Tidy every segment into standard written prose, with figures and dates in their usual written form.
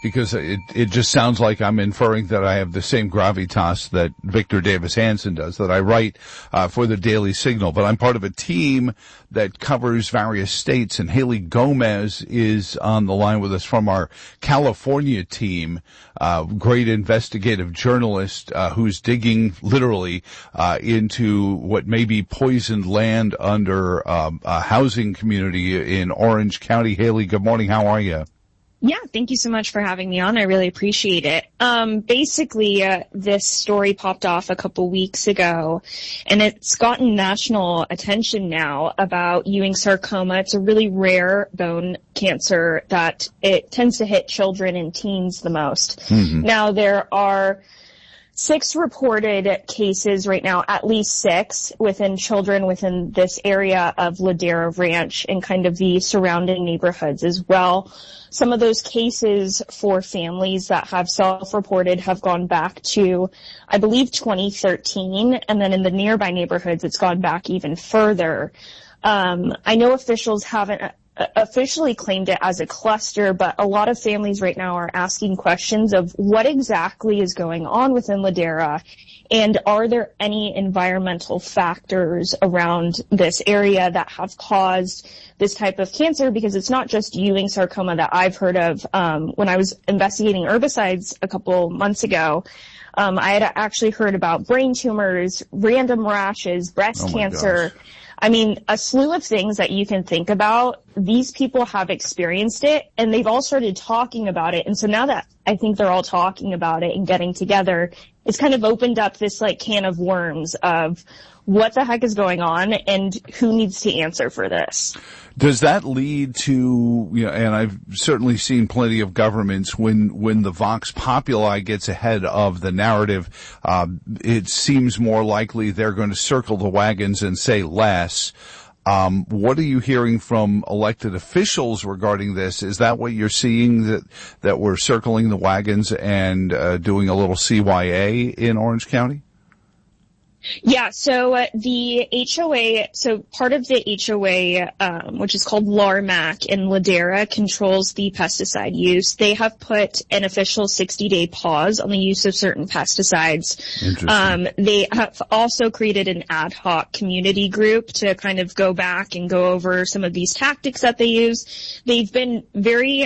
because it just sounds like I'm inferring that I have the same gravitas that Victor Davis Hanson does, that I write for the Daily Signal, but I'm part of a team that covers various states, and Haley Gomez is on the line with us from our California team, great investigative journalist who's digging literally into what may be poisoned land under a housing community in Orange County. Haley, good morning. How are you? Yeah, thank you so much for having me on. I really appreciate it. Basically, this story popped off a couple weeks ago, and it's gotten national attention now about Ewing sarcoma. It's a really rare bone cancer that it tends to hit children and teens the most. Mm-hmm. Now, there are 6 reported cases right now, at least 6 within children within this area of Ladera Ranch and kind of the surrounding neighborhoods as well. Some of those cases for families that have self-reported have gone back to, I believe, 2013, and then in the nearby neighborhoods, it's gone back even further. I know officials haven't officially claimed it as a cluster, but a lot of families right now are asking questions of what exactly is going on within Ladera, and are there any environmental factors around this area that have caused this type of cancer? Because it's not just Ewing sarcoma that I've heard of. When I was investigating herbicides a couple months ago, I had actually heard about brain tumors, random rashes, breast cancer. Gosh. I mean, a slew of things that you can think about. These people have experienced it, and they've all started talking about it. And so now that I think they're all talking about it and getting together, it's kind of opened up this like can of worms of what the heck is going on and who needs to answer for this. Does that lead to, and I've certainly seen plenty of governments when the vox populi gets ahead of the narrative, it seems more likely they're going to circle the wagons and say less. What are you hearing from elected officials regarding this? Is that what you're seeing, that we're circling the wagons and doing a little CYA in Orange County? Yeah, so the HOA, so part of the HOA, which is called LARMAC in Ladera, controls the pesticide use. They have put an official 60-day pause on the use of certain pesticides. They have also created an ad hoc community group to kind of go back and go over some of these tactics that they use. They've been very,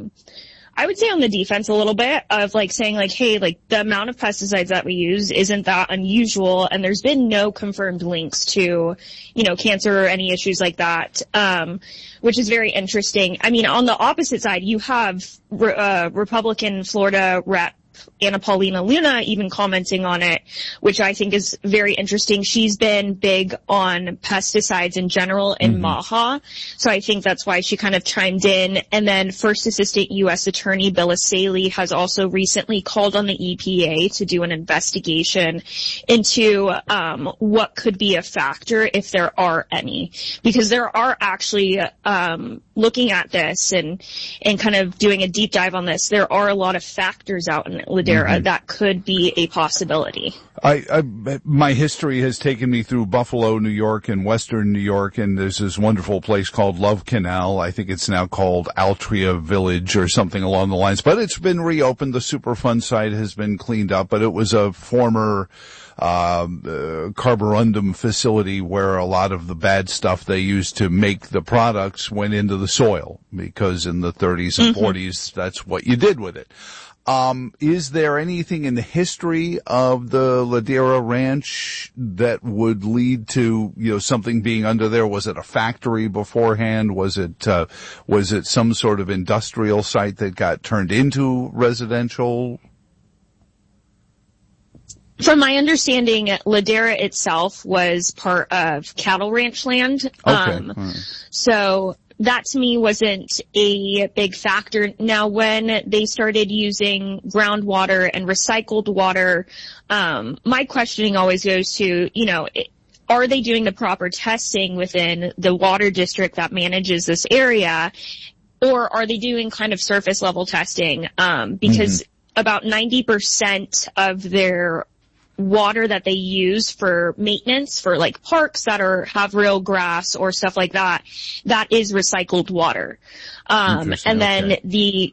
I would say on the defense a little bit of like saying like, hey, like the amount of pesticides that we use isn't that unusual, and there's been no confirmed links to, cancer or any issues like that, which is very interesting. I mean, on the opposite side, you have Republican Florida Rep Anna Paulina Luna even commenting on it, which I think is very interesting. She's been big on pesticides in general in Maha, so I think that's why she kind of chimed in. And then First Assistant U.S. Attorney Bill Asaley has also recently called on the EPA to do an investigation into what could be a factor, if there are any, because there are actually looking at this and kind of doing a deep dive on this. There are a lot of factors out in Ladera that could be a possibility. My history has taken me through Buffalo, New York, and Western New York, and there's this wonderful place called Love Canal. I think it's now called Altria Village or something along the lines, but it's been reopened. The Superfund site has been cleaned up, but it was a former carborundum facility where a lot of the bad stuff they used to make the products went into the soil, because in the 30s and 40s, that's what you did with it. Is there anything in the history of the Ladera Ranch that would lead to, something being under there? Was it a factory beforehand? Was it some sort of industrial site that got turned into residential? From my understanding, Ladera itself was part of cattle ranch land. Okay. So that to me wasn't a big factor. Now, when they started using groundwater and recycled water, my questioning always goes to, are they doing the proper testing within the water district that manages this area? Or are they doing kind of surface level testing? Because about 90% of their water that they use for maintenance for like parks that have real grass or stuff like that, that is recycled water. And then the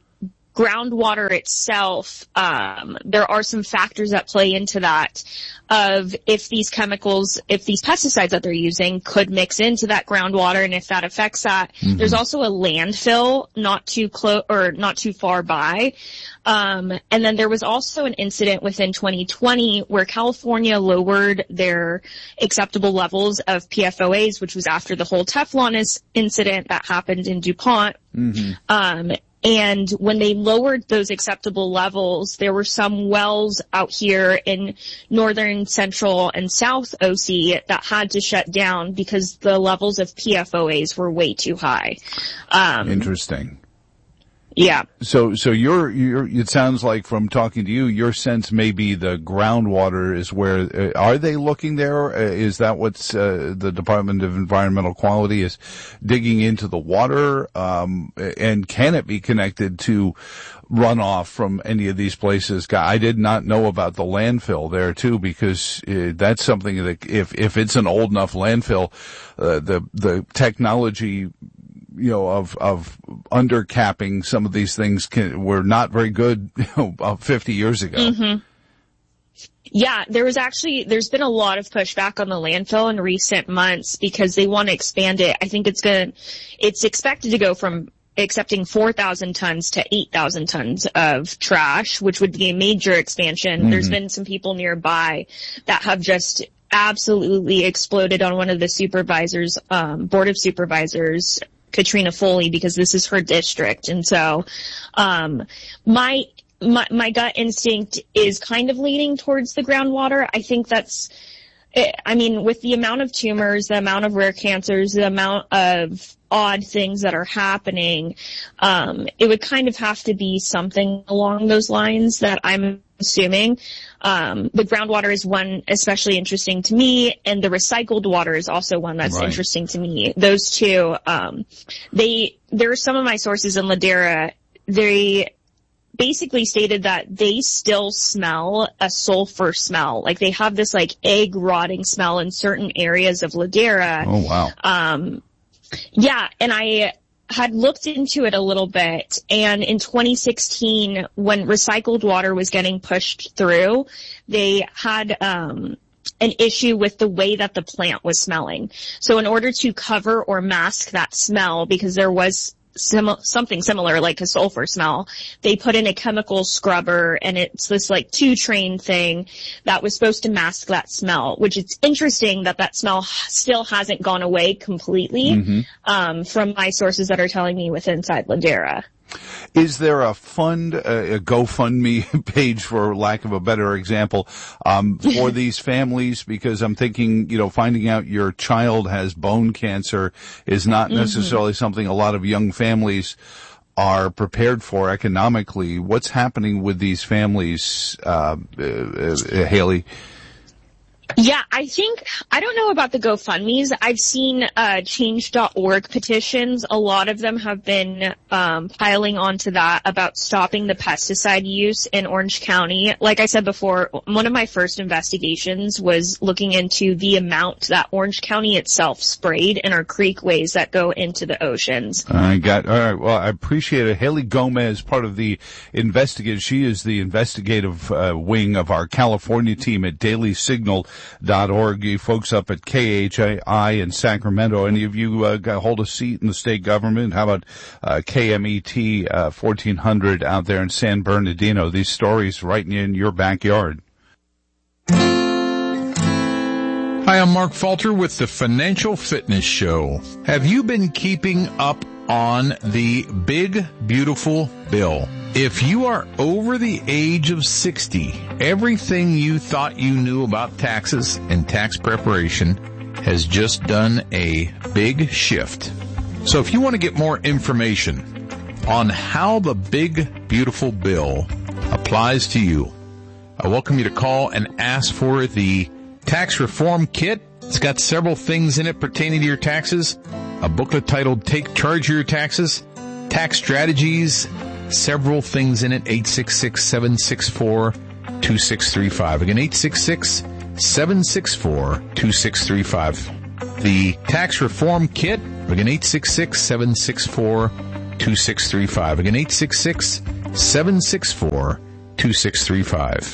groundwater itself, there are some factors that play into that of if these pesticides that they're using could mix into that groundwater, and if that affects that. Mm-hmm. There's also a landfill not too far by. And then there was also an incident within 2020 where California lowered their acceptable levels of PFOAs, which was after the whole Teflon incident that happened in DuPont. Mm-hmm. And when they lowered those acceptable levels, there were some wells out here in northern, central, and south OC that had to shut down because the levels of PFOAs were way too high. Interesting. Yeah. So it sounds like from talking to you, your sense maybe the groundwater is where, are they looking there? Is that what's, the Department of Environmental Quality is digging into the water? And can it be connected to runoff from any of these places? I did not know about the landfill there too, because that's something that if it's an old enough landfill, the technology, of undercapping some of these things were not very good, about 50 years ago. Mm-hmm. Yeah, there's been a lot of pushback on the landfill in recent months because they want to expand it. I think it's expected to go from accepting 4,000 tons to 8,000 tons of trash, which would be a major expansion. Mm-hmm. There's been some people nearby that have just absolutely exploded on one of the supervisors, board of supervisors, Katrina Foley, because this is her district. And so, my gut instinct is kind of leaning towards the groundwater. I think with the amount of tumors, the amount of rare cancers, the amount of odd things that are happening, it would kind of have to be something along those lines that I'm assuming. The groundwater is one especially interesting to me, and the recycled water is also one that's right. Interesting to me. Those two, there are some of my sources in Ladera, they basically stated that they still smell a sulfur smell. Like they have this like egg rotting smell in certain areas of Ladera. Oh wow. Yeah, and I had looked into it a little bit, and in 2016, when recycled water was getting pushed through, they had an issue with the way that the plant was smelling. So in order to cover or mask that smell, because there was something similar like a sulfur smell, they put in a chemical scrubber, and it's this like 2-train thing that was supposed to mask that smell, which it's interesting that smell still hasn't gone away completely, mm-hmm. From my sources that are telling me with Inside Ladera. Is there a fund, a GoFundMe page, for lack of a better example, for these families? Because I'm thinking, finding out your child has bone cancer is not necessarily mm-hmm. something a lot of young families are prepared for economically. What's happening with these families, Haley? Yeah, I don't know about the GoFundMes. I've seen change.org petitions. A lot of them have been piling onto that about stopping the pesticide use in Orange County. Like I said before, one of my first investigations was looking into the amount that Orange County itself sprayed in our creekways that go into the oceans. All right. Well, I appreciate it. Haley Gomez, part of the investigative. She is the investigative wing of our California team at DailySignal.org. You folks up at KHI in Sacramento, any of you hold a seat in the state government? How about KMET 1400 out there in San Bernardino? These stories right in your backyard. Hi, I'm Mark Falter with the Financial Fitness Show. Have you been keeping up on the big, beautiful bill? If you are over the age of 60, everything you thought you knew about taxes and tax preparation has just done a big shift. So if you want to get more information on how the big, beautiful bill applies to you, I welcome you to call and ask for the Tax Reform Kit. It's got several things in it pertaining to your taxes. A booklet titled Take Charge of Your Taxes, Tax Strategies, several things in it. 866-764-2635. Again, 866-764-2635. The Tax Reform Kit. Again, 866-764-2635. Again, 888-764-2635.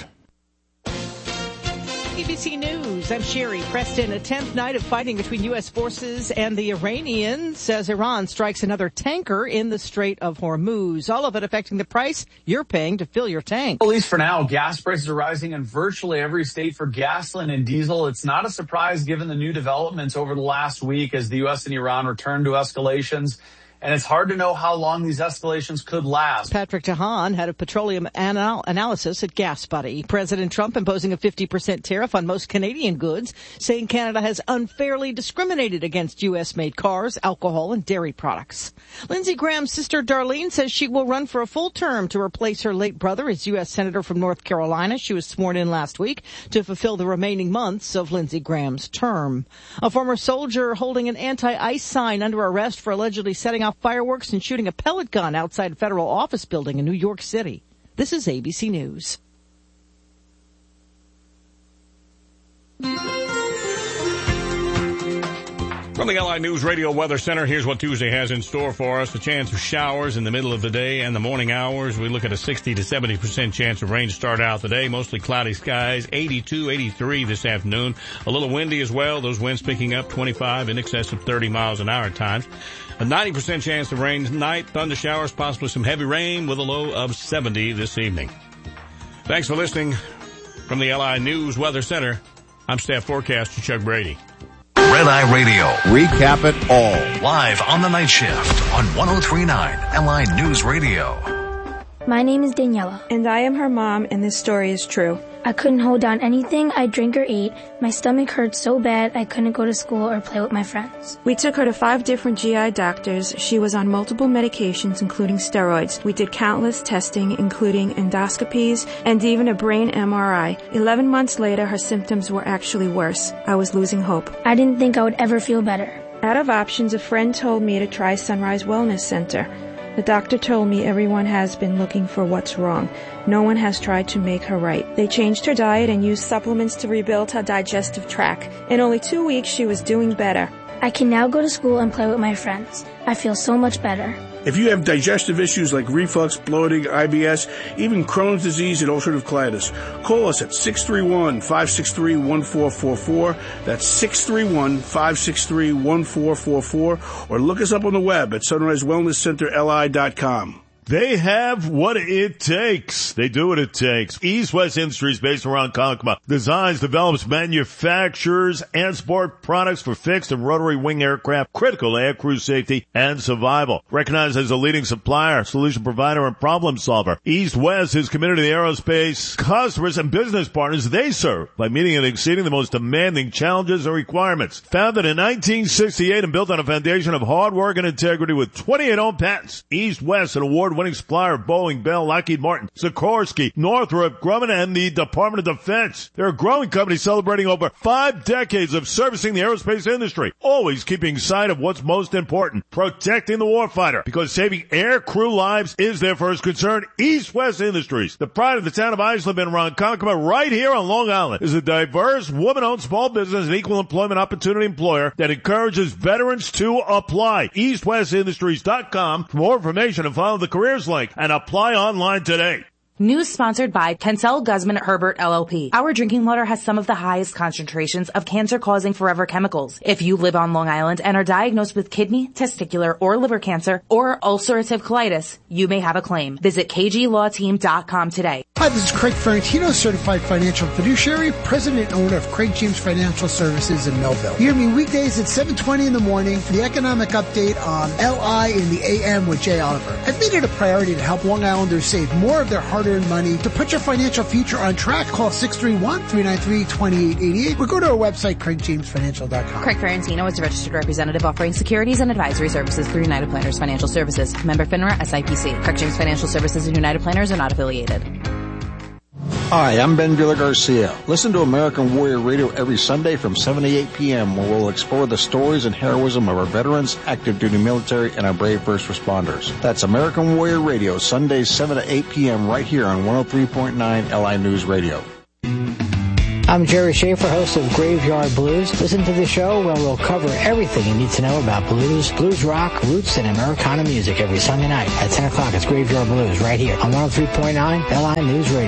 ABC News, I'm Sherry Preston. A 10th night of fighting between U.S. forces and the Iranians as Iran strikes another tanker in the Strait of Hormuz. All of it affecting the price you're paying to fill your tank. At least for now, gas prices are rising in virtually every state for gasoline and diesel. It's not a surprise given the new developments over the last week as the U.S. and Iran return to escalations. And it's hard to know how long these escalations could last. Patrick Tahan, head of petroleum analysis at GasBuddy. President Trump imposing a 50% tariff on most Canadian goods, saying Canada has unfairly discriminated against U.S.-made cars, alcohol, and dairy products. Lindsey Graham's sister Darlene says she will run for a full term to replace her late brother as U.S. Senator from North Carolina. She was sworn in last week to fulfill the remaining months of Lindsey Graham's term. A former soldier holding an anti-ICE sign under arrest for allegedly setting off fireworks and shooting a pellet gun outside a federal office building in New York City. This is ABC News. From the LI News Radio Weather Center, here's what Tuesday has in store for us. A chance of showers in the middle of the day and the morning hours. We look at a 60 to 70% chance of rain to start out the day. Mostly cloudy skies, 82, 83 this afternoon. A little windy as well. Those winds picking up 25 in excess of 30 miles an hour at times. A 90% chance of rain tonight. Thunder showers, possibly some heavy rain with a low of 70 this evening. Thanks for listening. From the LI News Weather Center, I'm staff forecaster Chuck Brady. Red Eye Radio. Recap it all. Live on the night shift on 103.9 LI News Radio. My name is Daniela. And I am her mom, and this story is true. I couldn't hold down anything I drank or ate. My stomach hurt so bad I couldn't go to school or play with my friends. We took her to 5 different GI doctors. She was on multiple medications, including steroids. We did countless testing, including endoscopies and even a brain MRI. 11 months later, her symptoms were actually worse. I was losing hope. I didn't think I would ever feel better. Out of options, a friend told me to try Sunrise Wellness Center. The doctor told me everyone has been looking for what's wrong. No one has tried to make her right. They changed her diet and used supplements to rebuild her digestive tract. In only 2 weeks, she was doing better. I can now go to school and play with my friends. I feel so much better. If you have digestive issues like reflux, bloating, IBS, even Crohn's disease and ulcerative colitis, call us at 631-563-1444. That's 631-563-1444. Or look us up on the web at sunrisewellnesscenterli.com. They have what it takes. They do what it takes. East West Industries, based around Ronkonkoma, designs, develops, manufactures, and support products for fixed and rotary wing aircraft, critical air crew safety, and survival. Recognized as a leading supplier, solution provider, and problem solver, East West is committed to the aerospace customers and business partners they serve by meeting and exceeding the most demanding challenges and requirements. Founded in 1968 and built on a foundation of hard work and integrity with 28 owned patents, East West, an award-winning supplier of Boeing, Bell, Lockheed Martin, Sikorsky, Northrop Grumman, and the Department of Defense. They're a growing company celebrating over 5 decades of servicing the aerospace industry, always keeping sight of what's most important, protecting the warfighter, because saving air crew lives is their first concern. East West Industries, the pride of the town of Islip in Ronkonkoma, right here on Long Island, is a diverse, woman-owned small business and equal employment opportunity employer that encourages veterans to apply. EastWestIndustries.com for more information and follow the careers link and apply online today. News sponsored by Pensel Guzman Herbert LLP. Our drinking water has some of the highest concentrations of cancer-causing forever chemicals. If you live on Long Island and are diagnosed with kidney, testicular, or liver cancer, or ulcerative colitis, you may have a claim. Visit kglawteam.com today. Hi, this is Craig Ferrantino, Certified Financial Fiduciary, President and owner of Craig James Financial Services in Melville. Hear me weekdays at 7:20 in the morning for the economic update on LI in the AM with Jay Oliver. I've made it a priority to help Long Islanders save more of their hard-earned money. To put your financial future on track, call 631-393-2888 or go to our website, craigjamesfinancial.com. Craig Ferrantino is a registered representative offering securities and advisory services through United Planners Financial Services. Member FINRA SIPC. Craig James Financial Services and United Planners are not affiliated. Hi, I'm Ben Villa Garcia. Listen to American Warrior Radio every Sunday from 7 to 8 p.m. where we'll explore the stories and heroism of our veterans, active duty military, and our brave first responders. That's American Warrior Radio, Sundays 7 to 8 p.m. right here on 103.9 LI News Radio. I'm Jerry Schaefer, host of Graveyard Blues. Listen to the show where we'll cover everything you need to know about blues, blues rock, roots, and Americana music every Sunday night at 10 o'clock. It's Graveyard Blues right here on 103.9 LI News Radio.